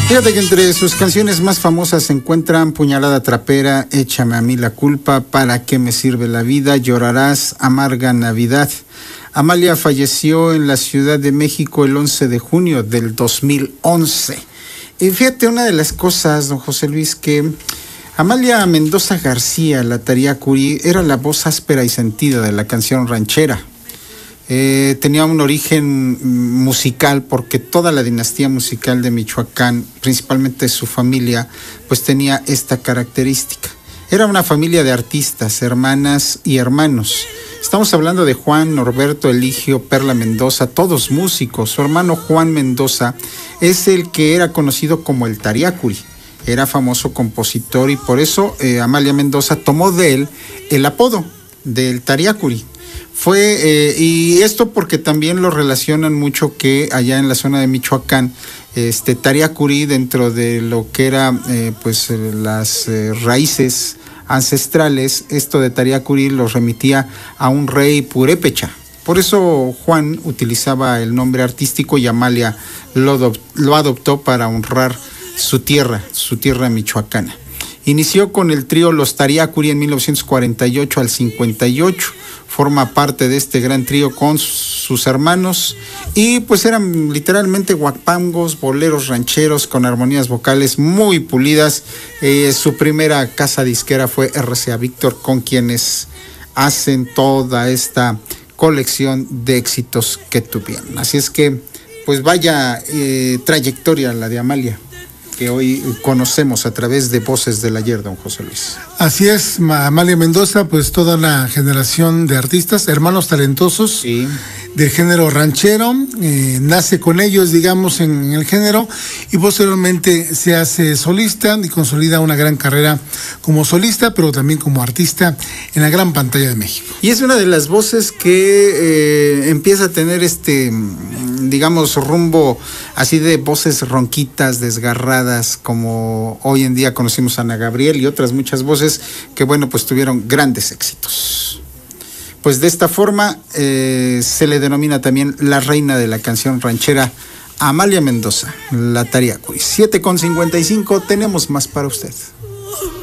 Fíjate que entre sus canciones más famosas se encuentran Puñalada Trapera, Échame a mí la culpa, ¿Para qué me sirve la vida?, Llorarás, Amarga Navidad. Amalia falleció en la Ciudad de México el 11 de junio del 2011. Y fíjate, una de las cosas, don José Luis, que Amalia Mendoza García, la Tariacuri, era la voz áspera y sentida de la canción ranchera. Tenía un origen musical porque toda la dinastía musical de Michoacán, principalmente su familia, pues tenía esta característica. Era una familia de artistas, hermanas y hermanos. Estamos hablando de Juan, Norberto, Eligio, Perla Mendoza, todos músicos. Su hermano Juan Mendoza es el que era conocido como el Tariacuri. Era famoso compositor y por eso Amalia Mendoza tomó de él el apodo del Tariacuri. Y esto porque también lo relacionan mucho que allá en la zona de Michoacán, Tariacuri, dentro de lo que era las raíces ancestrales, esto de Tariacuri los remitía a un rey purépecha. Por eso Juan utilizaba el nombre artístico y Amalia lo adoptó para honrar su tierra michoacana. Inició con el trío Los Tariacuri en 1948 al 58. Forma parte de este gran trío con sus hermanos y pues eran literalmente guapangos, boleros rancheros con armonías vocales muy pulidas. Su primera casa disquera fue RCA Víctor, con quienes hacen toda esta colección de éxitos que tuvieron. Así es que pues vaya trayectoria la de Amalia, que hoy conocemos a través de Voces del Ayer, don José Luis. Así es, Amalia Mendoza, pues toda una generación de artistas, hermanos talentosos, sí, del género ranchero, nace con ellos, digamos, en el género, y posteriormente se hace solista y consolida una gran carrera como solista, pero también como artista en la gran pantalla de México. Y es una de las voces que empieza a tener digamos, rumbo así de voces ronquitas, desgarradas, como hoy en día conocimos a Ana Gabriel y otras muchas voces que, bueno, pues tuvieron grandes éxitos. Pues de esta forma se le denomina también la reina de la canción ranchera, Amalia Mendoza, la Tariacuri. 7:55, tenemos más para usted.